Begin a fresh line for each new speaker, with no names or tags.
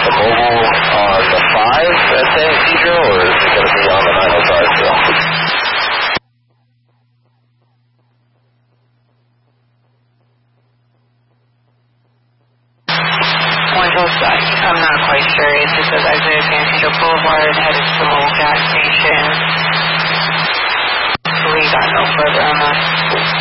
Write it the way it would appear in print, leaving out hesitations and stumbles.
the mobile on the 5 at San Isidro, or is it going to be on the 905 still?
I'm not quite sure. It just says exit San Isidro Boulevard, headed to the mobile gas station. We got no further on that.